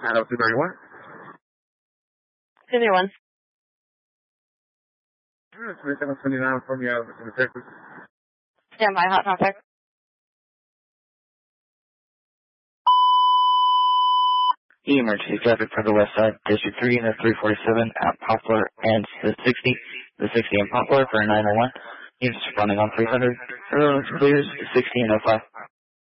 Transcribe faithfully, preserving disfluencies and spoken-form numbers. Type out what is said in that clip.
nine oh two thirty-one. two thirty-one. twenty-seven twenty-nine from you, in Texas. Stand by, hot topic. Emergency traffic for the west side, District three and the three forty-seven at Poplar and the sixty, the sixty and Poplar for nine oh one. Units running on three hundred. Everyone's clears, sixty and oh five.